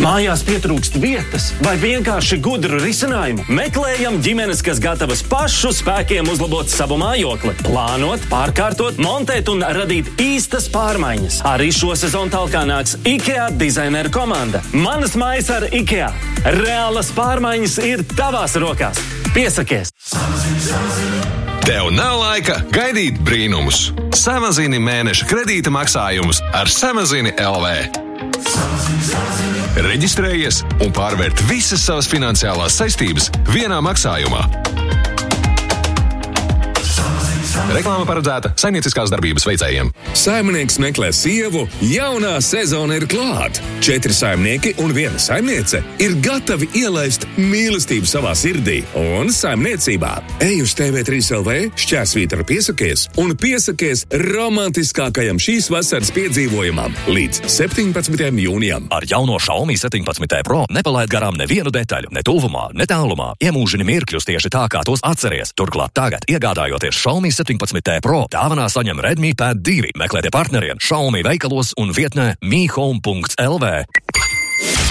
Mājās pietrūkst vietas vai vienkārši gudru risinājumu? Meklējam ģimenes, kas gatavas pašu spēkiem uzlabot savu mājokli, plānot, pārkārtot, montēt un radīt īstas pārmaiņas. Arī šo sezonu talkā nāks IKEA dizaineru komanda. Manas mājas ar IKEA. Reālas pārmaiņas ir tavās rokās. Piesakies! Tev nav laika gaidīt brīnumus. Samazini mēneša kredīta maksājumus ar Samazini LV. Reģistrējies un pārvērt visas savas finansiālās saistības vienā maksājumā. Reklāma paredzēta saimnieciskās darbības veicējiem. Saimnieks meklē sievu, jaunā sezona ir klāt. 4 saimnieki un 1 saimniece ir gatavi ielaist mīlestību savā sirdī un saimniecībā. Ej uz TV3LV, šķērsvītra piesakies un piesakies romantiskākajam šīs vasaras piedzīvojumam līdz 17. jūnijam. Ar jauno Xiaomi 17T Pro nepalaid garām nevienu detaļu, ne tuvumā, ne tālumā. Iemūžini mirkļus tieši tā, kā tos atceries. Turklāt tagad, iegādājoties Xiaomi 17T Pro, dāvanā saņem Redmi Pad 2. Meklētie partneriem Xiaomi veikalos un vietnē mihome.lv.